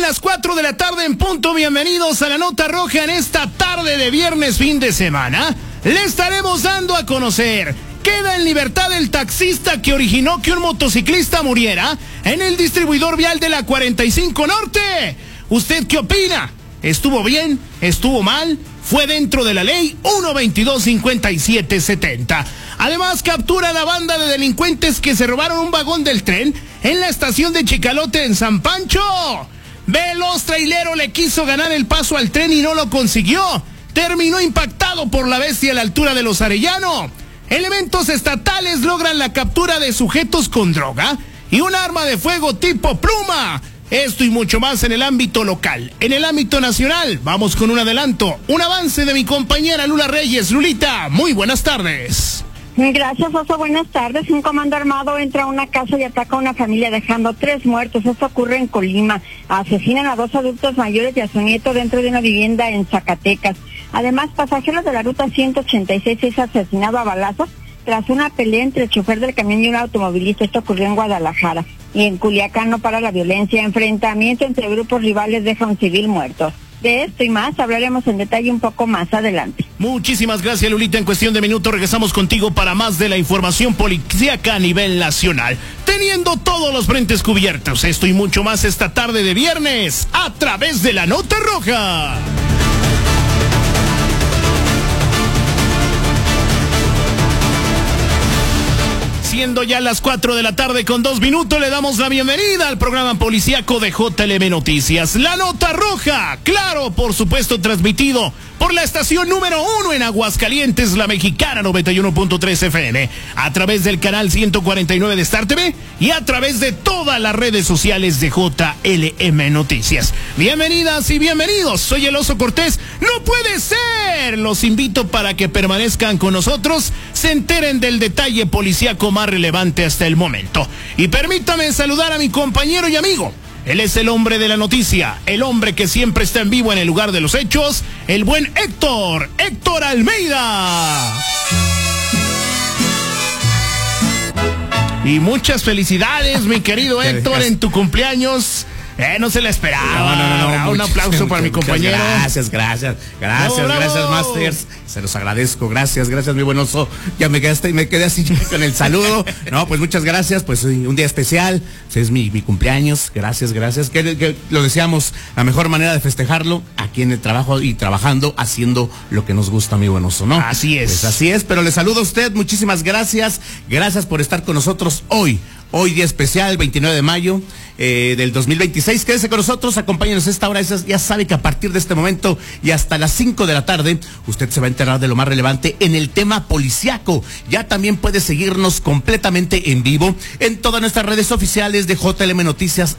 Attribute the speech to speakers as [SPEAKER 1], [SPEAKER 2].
[SPEAKER 1] Son las 4 de la tarde en punto. Bienvenidos a la Nota Roja en esta tarde de viernes, fin de semana. Le estaremos dando a conocer: queda en libertad el taxista que originó que un motociclista muriera en el distribuidor vial de la 45 Norte. ¿Usted qué opina? ¿Estuvo bien? ¿Estuvo mal? ¿Fue dentro de la ley? 122-5770. Además, captura la banda de delincuentes que se robaron un vagón del tren en la estación de Chicalote en San Pancho. Veloz trailero le quiso ganar el paso al tren y no lo consiguió. Terminó impactado por la bestia a la altura de Los Arellano. Elementos estatales logran la captura de sujetos con droga y un arma de fuego tipo pluma. Esto y mucho más en el ámbito local. En el ámbito nacional, vamos con un adelanto, un avance de mi compañera Lula Reyes. Lulita, muy buenas tardes.
[SPEAKER 2] Gracias, Oso. Buenas tardes. Un comando armado entra a una casa y ataca a una familia dejando 3 muertos. Esto ocurre en Colima. Asesinan a 2 adultos mayores y a su nieto dentro de una vivienda en Zacatecas. Además, pasajeros de la ruta 186 es asesinado a balazos tras una pelea entre el chofer del camión y un automovilista. Esto ocurrió en Guadalajara. Y en Culiacán no para la violencia. Enfrentamiento entre grupos rivales deja un civil muerto. De esto y más hablaremos en detalle un poco más adelante.
[SPEAKER 1] Muchísimas gracias, Lulita. En cuestión de minutos regresamos contigo para más de la información policíaca a nivel nacional, teniendo todos los frentes cubiertos. Esto y mucho más esta tarde de viernes a través de la Nota Roja. Siendo ya las 4 de la tarde con 2 minutos, le damos la bienvenida al programa policíaco de JLM Noticias, La Nota Roja. Claro, por supuesto, transmitido por la estación número 1 en Aguascalientes, La Mexicana 91.3 FM, a través del canal 149 de Star TV y a través de todas las redes sociales de JLM Noticias. Bienvenidas y bienvenidos, soy el Oso Cortés. ¡No puede ser! Los invito para que permanezcan con nosotros, se enteren del detalle policíaco más relevante hasta el momento. Y permítame saludar a mi compañero y amigo. Él es el hombre de la noticia, el hombre que siempre está en vivo en el lugar de los hechos, el buen Héctor Almeida. Y muchas felicidades, mi querido Héctor, en tu cumpleaños. No se la esperaba. No. Un aplauso para mi compañero.
[SPEAKER 3] Gracias, Masters. Se los agradezco. Gracias, mi buen Oso. Ya me quedé así con el saludo. No, pues muchas gracias. Pues un día especial. Es mi cumpleaños. Gracias. Que lo deseamos, la mejor manera de festejarlo aquí en el trabajo y trabajando, haciendo lo que nos gusta, mi buen Oso, ¿no?
[SPEAKER 1] Así es.
[SPEAKER 3] Pues así es, pero le saludo a usted. Muchísimas gracias. Gracias por estar con nosotros hoy. Hoy día especial, 29 de mayo del 2026. Quédese con nosotros, acompáñenos a esta hora. Ya sabe que a partir de este momento y hasta las 5 de la tarde, usted se va a enterar de lo más relevante en el tema policiaco. Ya también puede seguirnos completamente en vivo en todas nuestras redes oficiales de JLM Noticias